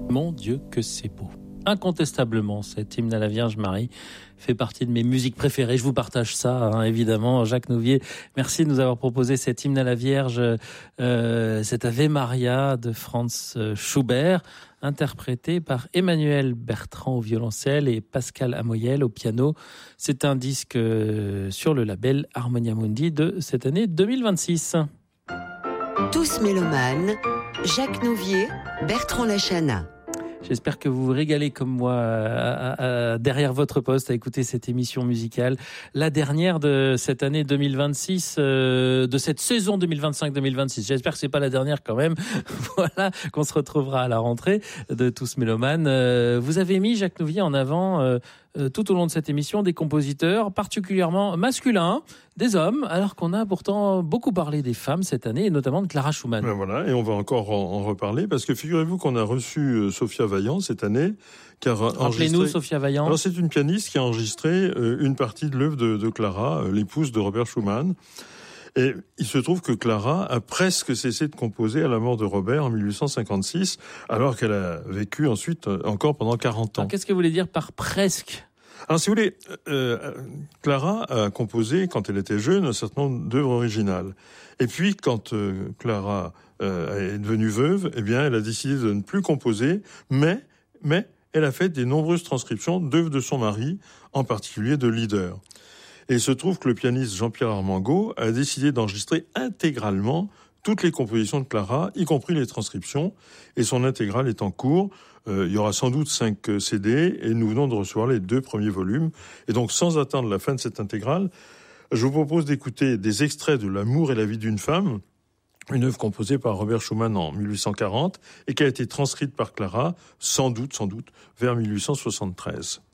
Mon Dieu, que c'est beau. Incontestablement, cet hymne à la Vierge Marie fait partie de mes musiques préférées. Je vous partage ça, évidemment. Jacques Nouvier, merci de nous avoir proposé cet hymne à la Vierge, cet Ave Maria de Franz Schubert, interprété par Emmanuel Bertrand au violoncelle et Pascal Amoyel au piano. C'est un disque sur le label Harmonia Mundi de cette année 2026. Tous mélomanes, Jacques Nouvier, Bertrand Lachana. J'espère que vous vous régalez comme moi derrière votre poste à écouter cette émission musicale. La dernière de cette année 2026, de cette saison 2025-2026. J'espère que c'est pas la dernière quand même. Voilà, qu'on se retrouvera à la rentrée de Tous Mélomanes. Vous avez mis, Jacques Nouvier, en avant tout au long de cette émission des compositeurs particulièrement masculins, des hommes, alors qu'on a pourtant beaucoup parlé des femmes cette année, et notamment de Clara Schumann. Ben voilà, et on va encore en reparler, parce que figurez-vous qu'on a reçu Sophia Vaillant cette année, qui a enregistré... Rappelez-nous Sophia Vaillant. Alors c'est une pianiste qui a enregistré une partie de l'œuvre de Clara, l'épouse de Robert Schumann. Et il se trouve que Clara a presque cessé de composer à la mort de Robert en 1856, alors qu'elle a vécu ensuite encore pendant 40 ans. Alors, qu'est-ce que vous voulez dire par presque ? Alors, si vous voulez, Clara a composé, quand elle était jeune, un certain nombre d'œuvres originales. Et puis, quand Clara est devenue veuve, eh bien, elle a décidé de ne plus composer, mais elle a fait des nombreuses transcriptions d'œuvres de son mari, en particulier de Lieder. Et il se trouve que le pianiste Jean-Pierre Armango a décidé d'enregistrer intégralement toutes les compositions de Clara, y compris les transcriptions, et son intégrale est en cours. Il y aura sans doute 5 CD, et nous venons de recevoir les 2 premiers volumes. Et donc, sans attendre la fin de cette intégrale, je vous propose d'écouter des extraits de L'amour et la vie d'une femme, une œuvre composée par Robert Schumann en 1840, et qui a été transcrite par Clara, sans doute, vers 1873.